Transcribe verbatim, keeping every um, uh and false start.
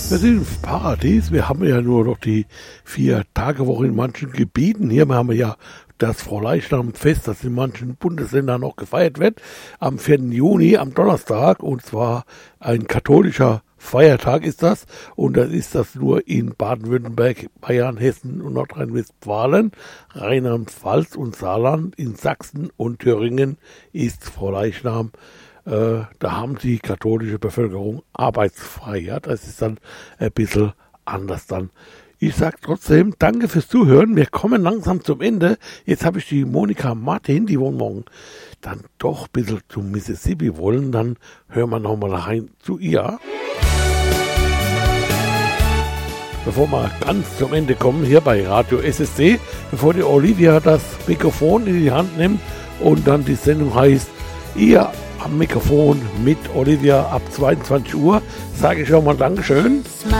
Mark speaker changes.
Speaker 1: Wir sind im Paradies. Wir haben ja nur noch die Vier-Tage-Woche in manchen Gebieten. Hier haben wir ja das Frohleichnam-Fest, das in manchen Bundesländern noch gefeiert wird, am vierten Juni, am Donnerstag. Und zwar ein katholischer Feiertag ist das. Und das ist das nur in Baden-Württemberg, Bayern, Hessen und Nordrhein-Westfalen, Rheinland-Pfalz und Saarland. In Sachsen und Thüringen ist Frohleichnam. Äh, da haben die katholische Bevölkerung arbeitsfrei. Ja, das ist dann ein bisschen anders dann. Ich sage trotzdem, danke fürs Zuhören. Wir kommen langsam zum Ende. Jetzt habe ich die Monika Martin, die wollen morgen dann doch ein bisschen zum Mississippi wollen. Dann hören wir nochmal rein zu ihr. Bevor wir ganz zum Ende kommen, hier bei Radio S S C, bevor die Olivia das Mikrofon in die Hand nimmt und dann die Sendung heißt, ihr am Mikrofon mit Olivia ab zweiundzwanzig Uhr, sage ich schon mal Dankeschön.